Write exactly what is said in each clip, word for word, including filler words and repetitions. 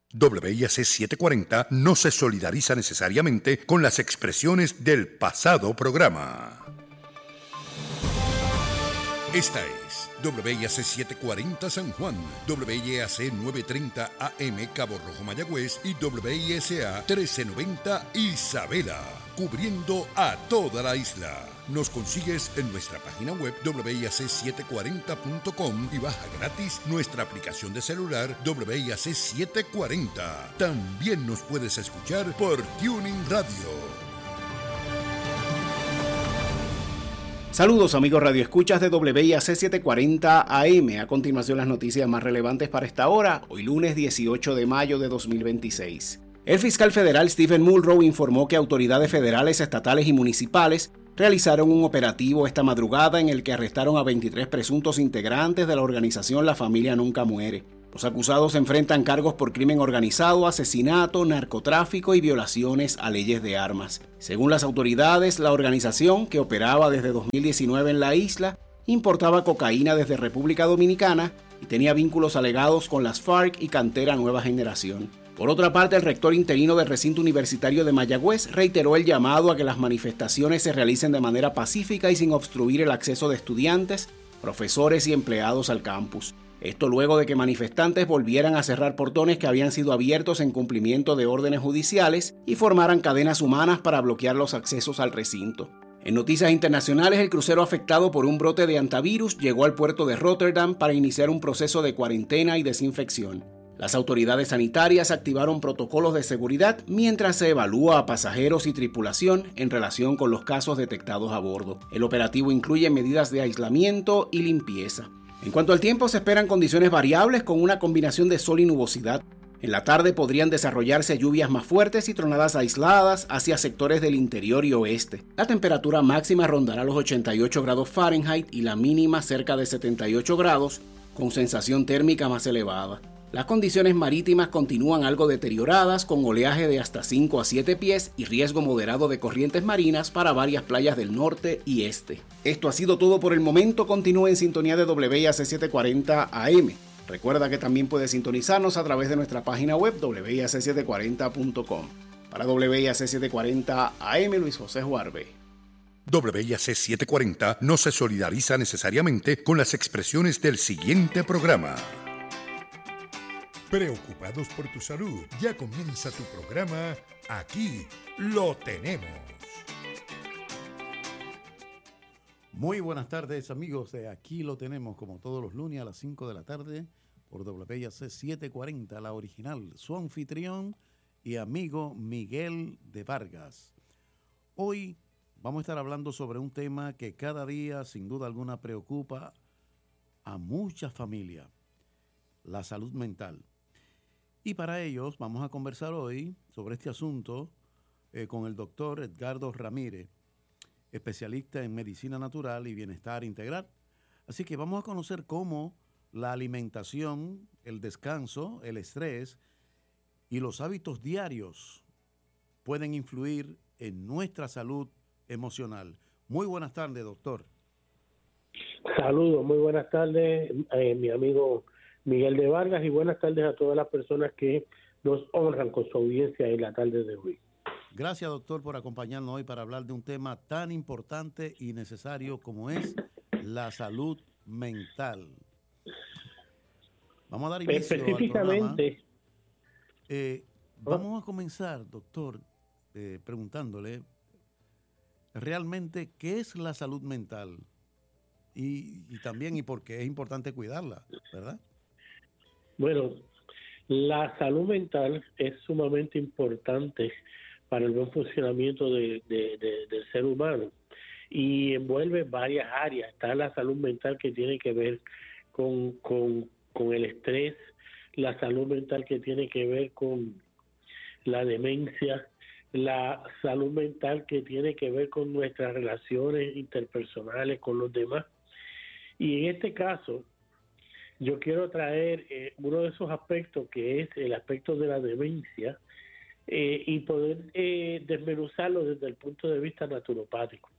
W I A C setecientos cuarenta no se solidariza necesariamente con las expresiones del pasado programa. Esta es W I A C setecientos cuarenta San Juan, W I A C novecientos treinta A M Cabo Rojo Mayagüez y W I S A trece noventa Isabela, cubriendo a toda la isla. Nos consigues en nuestra página web W I A C setecientos cuarenta punto com y baja gratis nuestra aplicación de celular W I A C setecientos cuarenta. También nos puedes escuchar por Tuning Radio. Saludos amigos radioescuchas de W I A C setecientos cuarenta A M. A continuación las noticias más relevantes para esta hora, hoy lunes dieciocho de mayo de dos mil veintiséis. El fiscal federal Stephen Muldrow informó que autoridades federales, estatales y municipales realizaron un operativo esta madrugada en el que arrestaron a veintitrés presuntos integrantes de la organización La Familia Nunca Muere. Los acusados enfrentan cargos por crimen organizado, asesinato, narcotráfico y violaciones a leyes de armas. Según las autoridades, la organización, que operaba desde dos mil diecinueve en la isla, importaba cocaína desde República Dominicana y tenía vínculos alegados con las FARC y Cantera Nueva Generación. Por otra parte, el rector interino del recinto universitario de Mayagüez reiteró el llamado a que las manifestaciones se realicen de manera pacífica y sin obstruir el acceso de estudiantes, profesores y empleados al campus. Esto luego de que manifestantes volvieran a cerrar portones que habían sido abiertos en cumplimiento de órdenes judiciales y formaran cadenas humanas para bloquear los accesos al recinto. En noticias internacionales, el crucero afectado por un brote de hantavirus llegó al puerto de Rotterdam para iniciar un proceso de cuarentena y desinfección. Las autoridades sanitarias activaron protocolos de seguridad mientras se evalúa a pasajeros y tripulación en relación con los casos detectados a bordo. El operativo incluye medidas de aislamiento y limpieza. En cuanto al tiempo, se esperan condiciones variables con una combinación de sol y nubosidad. En la tarde podrían desarrollarse lluvias más fuertes y tronadas aisladas hacia sectores del interior y oeste. La temperatura máxima rondará los ochenta y ocho grados Fahrenheit y la mínima cerca de setenta y ocho grados, con sensación térmica más elevada. Las condiciones marítimas continúan algo deterioradas, con oleaje de hasta cinco a siete pies y riesgo moderado de corrientes marinas para varias playas del norte y este. Esto ha sido todo por el momento. Continúe en sintonía de W I A C setecientos cuarenta A M. Recuerda que también puedes sintonizarnos a través de nuestra página web W I A C setecientos cuarenta punto com. Para W I A C setecientos cuarenta A M, Luis José Juarbe. W I A C setecientos cuarenta no se solidariza necesariamente con las expresiones del siguiente programa. Preocupados por tu salud, ya comienza tu programa. Aquí lo tenemos. Muy buenas tardes, amigos de Aquí lo tenemos, como todos los lunes a las cinco de la tarde por W I A C setecientos cuarenta, la original, su anfitrión y amigo Miguel de Vargas. Hoy vamos a estar hablando sobre un tema que cada día, sin duda alguna, preocupa a muchas familias: la salud mental. Y para ellos vamos a conversar hoy sobre este asunto eh, con el doctor Edgardo Ramírez, especialista en medicina natural y bienestar integral. Así que vamos a conocer cómo la alimentación, el descanso, el estrés y los hábitos diarios pueden influir en nuestra salud emocional. Muy buenas tardes, doctor. Saludos, muy buenas tardes, eh, mi amigo Miguel de Vargas, y buenas tardes a todas las personas que nos honran con su audiencia en la tarde de hoy. Gracias, doctor, por acompañarnos hoy para hablar de un tema tan importante y necesario como es la salud mental. Vamos a dar inicio Específicamente, al programa. Eh, vamos a comenzar, doctor, eh, preguntándole realmente qué es la salud mental y, y también y por qué es importante cuidarla, ¿verdad? Bueno, la salud mental es sumamente importante para el buen funcionamiento de, de, de, del ser humano y envuelve varias áreas. Está la salud mental que tiene que ver con, con, con el estrés, la salud mental que tiene que ver con la demencia, la salud mental que tiene que ver con nuestras relaciones interpersonales con los demás. Y en este caso, yo quiero traer eh, uno de esos aspectos, que es el aspecto de la demencia, eh, y poder eh, desmenuzarlo desde el punto de vista naturopático.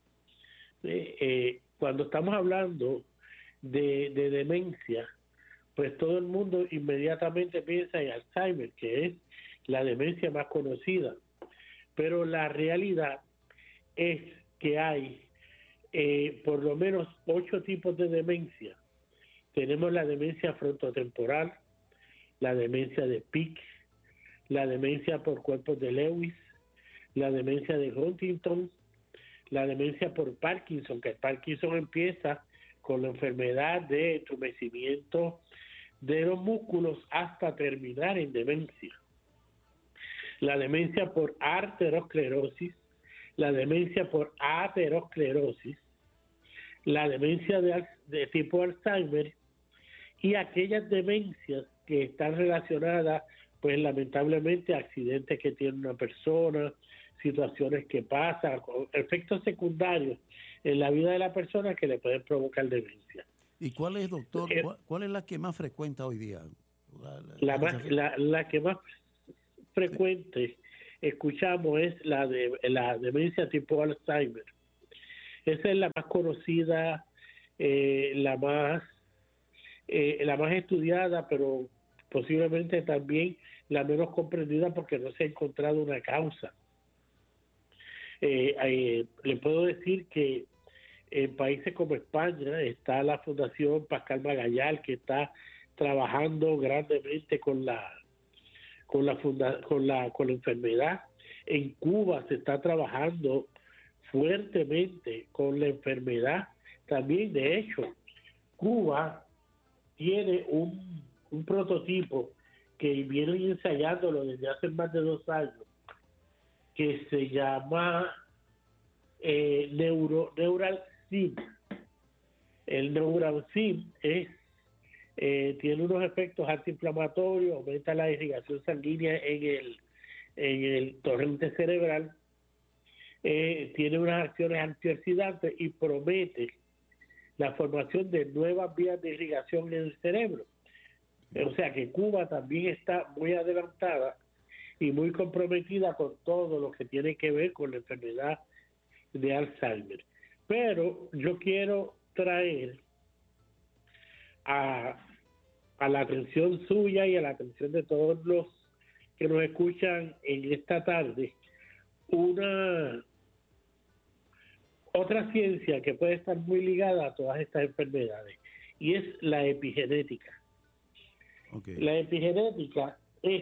Eh, eh, cuando estamos hablando de, de demencia, pues todo el mundo inmediatamente piensa en Alzheimer, que es la demencia más conocida. Pero la realidad es que hay eh, por lo menos ocho tipos de demencia. Tenemos la demencia frontotemporal, la demencia de Pick, la demencia por cuerpos de Lewis, la demencia de Huntington, la demencia por Parkinson, que el Parkinson empieza con la enfermedad de entumecimiento de los músculos hasta terminar en demencia. La demencia por arteriosclerosis, la demencia por aterosclerosis, la demencia de, de tipo Alzheimer y aquellas demencias que están relacionadas, pues lamentablemente, a accidentes que tiene una persona, situaciones que pasan, efectos secundarios en la vida de la persona que le pueden provocar demencia. ¿Y cuál es, doctor, Eh, cuál, cuál es la que más frecuenta hoy día? La, la, la, más, la, la que más frecuente escuchamos es la de la demencia tipo Alzheimer. Esa es la más conocida, eh, la más eh, la más estudiada, pero posiblemente también la menos comprendida porque no se ha encontrado una causa. Eh, eh, le puedo decir que en países como España está la Fundación Pascal Magallal, que está trabajando grandemente con la con la funda, con la con la enfermedad. En Cuba se está trabajando fuertemente con la enfermedad también. De hecho, Cuba tiene un, un prototipo que vienen ensayándolo desde hace más de dos años, que se llama eh, Neuro, Neural Sim. El Neural Sim es, eh, tiene unos efectos antiinflamatorios, aumenta la irrigación sanguínea en el, en el torrente cerebral, eh, tiene unas acciones antioxidantes y promete la formación de nuevas vías de irrigación en el cerebro. O sea que Cuba también está muy adelantada y muy comprometida con todo lo que tiene que ver con la enfermedad de Alzheimer. Pero yo quiero traer a, a la atención suya y a la atención de todos los que nos escuchan en esta tarde una otra ciencia que puede estar muy ligada a todas estas enfermedades, y es la epigenética. Okay. La epigenética es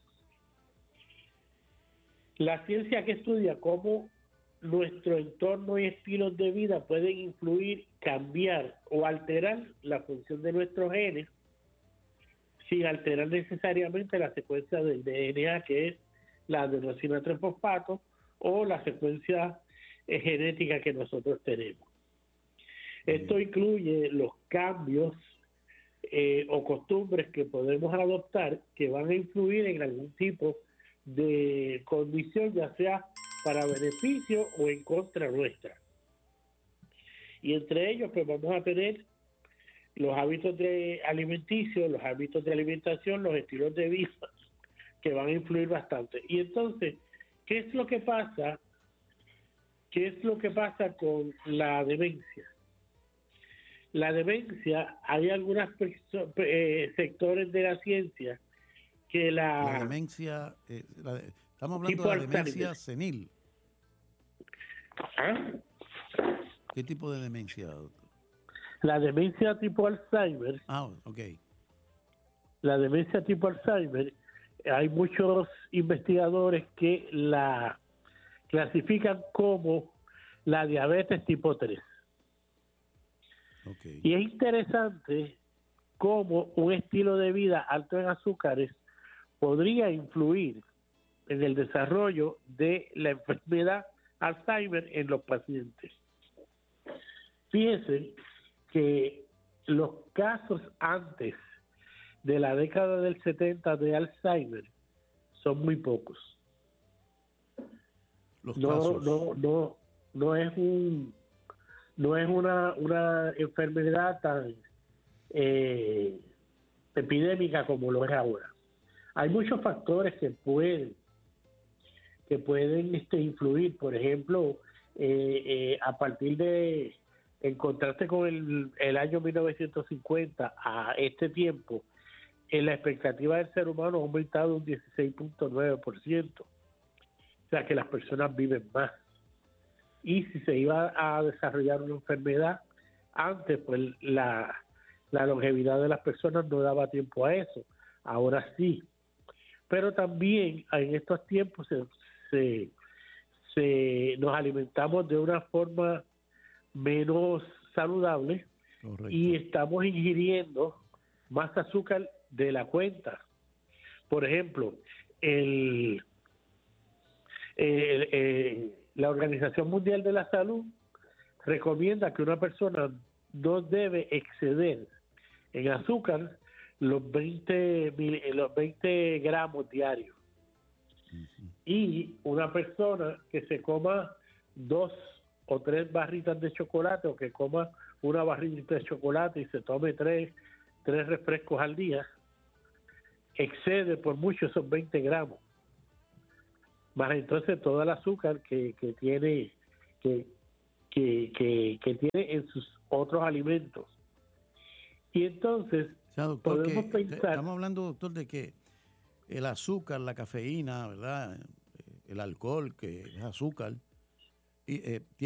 la ciencia que estudia cómo nuestro entorno y estilos de vida pueden influir, cambiar o alterar la función de nuestros genes sin alterar necesariamente la secuencia del D N A, que es la adenosina trifosfato, o la secuencia eh, genética que nosotros tenemos. Esto incluye los cambios eh, o costumbres que podemos adoptar que van a influir en algún tipo de condición, ya sea para beneficio o en contra nuestra. Y entre ellos, pues vamos a tener los hábitos de alimenticios, los hábitos de alimentación, los estilos de vida, que van a influir bastante. Y entonces, ¿qué es lo que pasa? ¿Qué es lo que pasa con la demencia? La demencia, hay algunos eh, sectores de la ciencia que la... La demencia, eh, la de, estamos hablando de la demencia senil. ¿Ah? ¿Qué tipo de demencia, doctor? La demencia tipo Alzheimer. Ah, ok. La demencia tipo Alzheimer, hay muchos investigadores que la clasifican como la diabetes tipo tres. Okay. Y es interesante cómo un estilo de vida alto en azúcares podría influir en el desarrollo de la enfermedad Alzheimer en los pacientes. Fíjense que los casos antes de la década del setenta de Alzheimer son muy pocos. Los no, casos. no, no, no es un, no es una, una enfermedad tan eh, epidémica como lo es ahora. Hay muchos factores que pueden, que pueden este, influir. Por ejemplo, eh, eh, a partir de en contraste con el, el año mil novecientos cincuenta a este tiempo, en la expectativa del ser humano ha aumentado un dieciséis punto nueve por ciento. O sea que las personas viven más. Y si se iba a desarrollar una enfermedad antes, pues la, la longevidad de las personas no daba tiempo a eso. Ahora sí. Pero también en estos tiempos se, se, se nos alimentamos de una forma menos saludable. Correcto. Y estamos ingiriendo más azúcar de la cuenta. Por ejemplo, el, el, el, la Organización Mundial de la Salud recomienda que una persona no debe exceder en azúcar los veinte, los veinte gramos diarios. Uh-huh. Y una persona que se coma dos o tres barritas de chocolate, o que coma una barrita de chocolate y se tome tres, tres refrescos al día, excede por mucho esos veinte gramos. Más entonces todo el azúcar que, que tiene que, que, que, que tiene en sus otros alimentos. Y entonces o sea, doctor, podemos que, pensar... Estamos hablando, doctor, de que el azúcar, la cafeína, ¿verdad? El alcohol, que es azúcar, y, eh,